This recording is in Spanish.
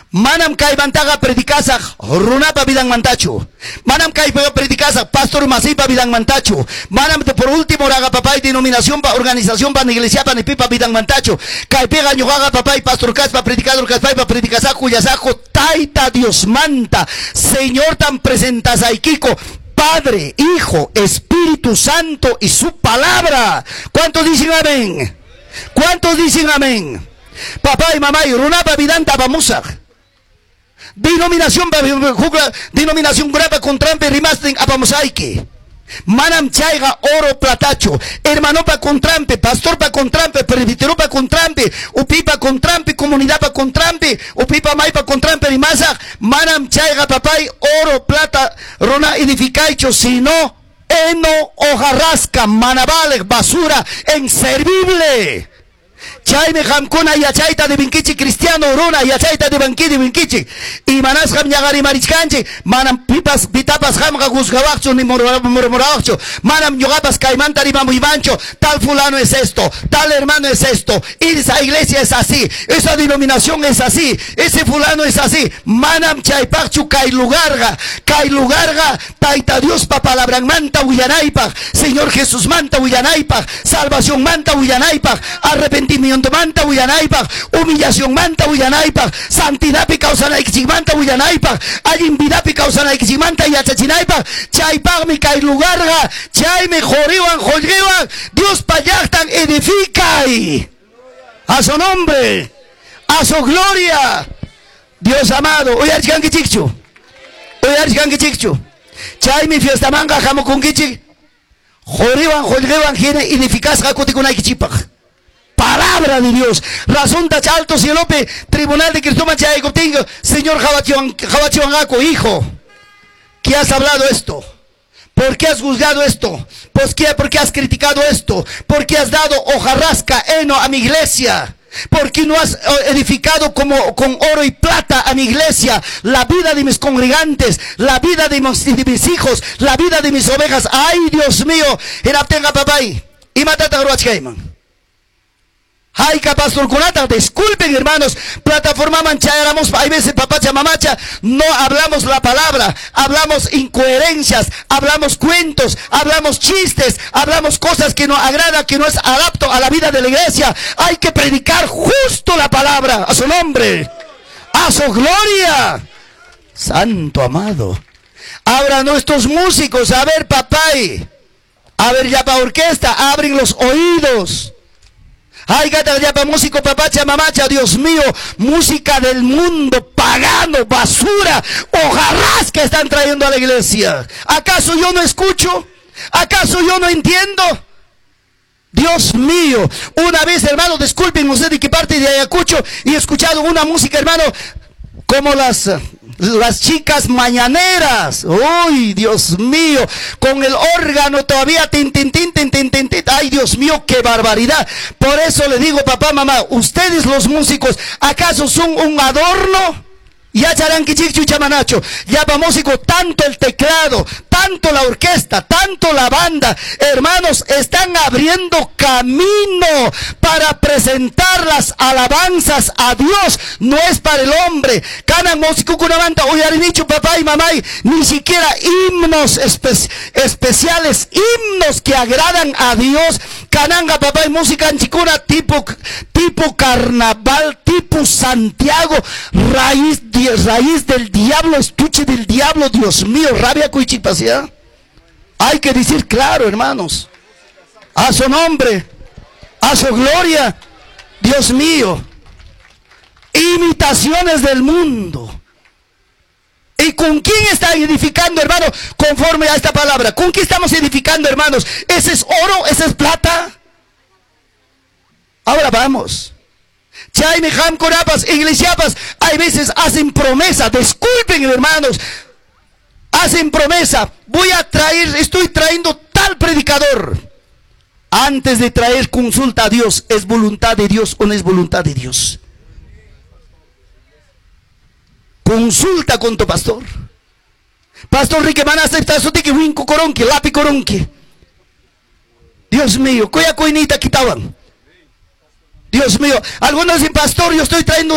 Manam kay bantaga predikasak runapa bidang mantachu. Manam kay predikasak pastor masipa bidang mantachu. Manam por último raga papay denominación pa organización pa iglesia pa ni pipa bidang mantachu. Kay pega ñugaga papay pastor caspa predicador caspay pa predikasak cuyasaco taita Dios manta. Señor tan presentas Kiko. Padre, Hijo, Espíritu Santo y su palabra. ¿Cuántos dicen amén? ¿Cuántos dicen amén? Papá y mamá y runapa bidanta pamusa. Denominación grapa con trampe rimasten apamusaike. Manam chaiga oro platacho. Hermano pa con trampe, pastor pa con trampe, presbítero pa con trampe, upipa con trampe, comunidad pa con trampe, upipa mai pa con trampe rimasa. Manam chaiga papay oro plata rona edificaicho, sino eno hojarrasca, manabale, basura, inservible. Chayme jamkuna yachaita de binkichi cristiano runa yachaita de banqui de binkichi y manas ham ñagari marichkanchi manam pipas pitapas hamga guzgabacho ni murmuracho manam yogapas caimanta riba muy mancho tal fulano es esto tal hermano es esto esa iglesia es así esa denominación es así ese fulano es así manam chaypachu kai lugarga taita Dios pa palabra manta huyanaipa Señor Jesús manta huyanaipa salvación manta huyanaipa arrepentimiento manta huyanaipa, humillación manta huyanaipa, santidad pi causa manta huyanaipa, ayinvidad pi causa manta yachachinaipa, chaypa mi kai lugarga, chay me joriwan, Dios payactan edifica a su nombre, a su gloria, Dios amado, hoy archicanque chichu, chay mi fiesta manga jamo con kichi, joriwan, gene edificas jacotikunai kichipaj. Palabra de Dios, razón de alto cielope, tribunal de Cristo Machay Cotingo, Señor Jabachiwangaco, hijo, ¿qué has hablado esto? ¿Por qué has juzgado esto? ¿Por qué has criticado esto? ¿Por qué has dado hojarrasca, heno a mi iglesia? ¿Por qué no has edificado con oro y plata a mi iglesia? La vida de mis congregantes, la vida de mis hijos, la vida de mis ovejas. Ay, Dios mío, en Abtenga papay, y matata gruachkaiman. Ay, pastor Kunata, disculpen hermanos, plataforma mancháramos, hay veces papacha mamacha, no hablamos la palabra, hablamos incoherencias, hablamos cuentos, hablamos chistes, hablamos cosas que no agrada, que no es adapto a la vida de la iglesia. Hay que predicar justo la palabra, a su nombre, a su gloria. Santo amado. Ahora nuestros músicos, a ver papay, a ver ya para orquesta, abren los oídos. Ay, gata ya para músico, papacha, mamacha, Dios mío, música del mundo, pagano, basura, hojarras que están trayendo a la iglesia. ¿Acaso yo no escucho? ¿Acaso yo no entiendo? Dios mío, una vez, hermano, disculpen usted de qué parte de Ayacucho, y he escuchado una música, hermano, como las chicas mañaneras. Uy, Dios mío, con el órgano todavía tin. Ay, Dios mío, qué barbaridad. Por eso le digo, papá, mamá, ustedes los músicos, ¿acaso son un adorno? Ya charanquichichu chamanacho, ya pa músico, tanto el teclado, tanto la orquesta, tanto la banda, hermanos, están abriendo camino para presentar las alabanzas a Dios, no es para el hombre. Cada músico con una banda, hoy han dicho papá y mamá, ni siquiera himnos especiales, himnos que agradan a Dios. Cananga papá y música en chicuna tipo carnaval, tipo Santiago, raíz del diablo, estuche del diablo. Dios mío, rabia cuichipacia. Hay que decir claro, hermanos, a su nombre, a su gloria. Dios mío, imitaciones del mundo. ¿Y con quién está edificando, hermano? Conforme a esta palabra, ¿con quién estamos edificando, hermanos? ¿Ese es oro? ¿Ese es plata? Ahora vamos. Chayme Ham Corapas, iglesiapas, hay veces hacen promesa. Disculpen, hermanos, hacen promesa. Estoy trayendo tal predicador. Antes de traer, consulta a Dios. ¿Es voluntad de Dios o no es voluntad de Dios? Consulta con tu pastor. Pastor Rique, van a aceptar su tiki winco coronque, lápiz coronque. Dios mío, coya coinita quitaban. Dios mío, algunos dicen, pastor, yo estoy trayendo